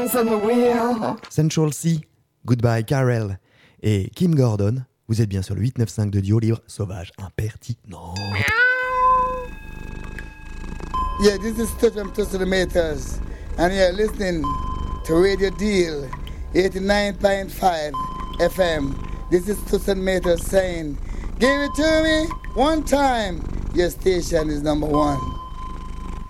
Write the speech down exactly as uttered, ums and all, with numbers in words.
hands on the wheel. Central C, Goodbye Carel. Et Kim Gordon, vous êtes bien sur le huit neuf cinq de Duo Libre, sauvage impertinent. Yeah, this is Touch from Touch to the Meters, and you're listening to Radio Deal eighty-nine point five F M. This is Touch and Meters saying, give it to me one time. Your station is number one.